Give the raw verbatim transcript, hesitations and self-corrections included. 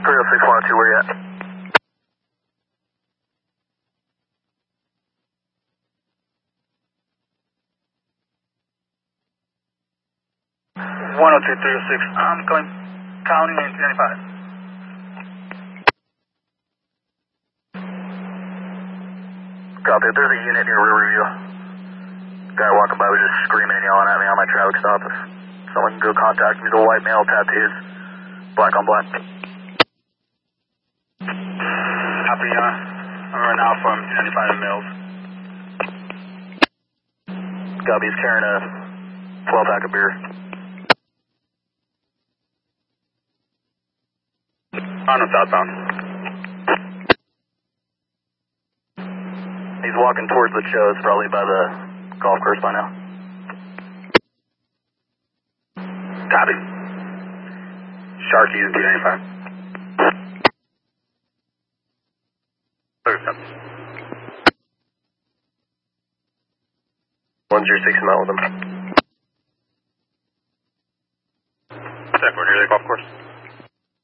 three oh six one oh two, where you at? one oh two, three oh six, I'm coming, counting in two ninety-five. Copy, there's a unit near Riverview. Guy walking by was just screaming and yelling at me on my traffic stop. If someone can go contact me, he's a white male, tattoos, black on black. Copy, uh, I'm running out from two ninety-five in Mills. Copy, he's carrying a twelve pack of beer. On the southbound. He's walking towards the shows, probably by the golf course by now. Copy. Sharky in two ninety-five. one zero six, I'm out with him. Check, we're near the golf course.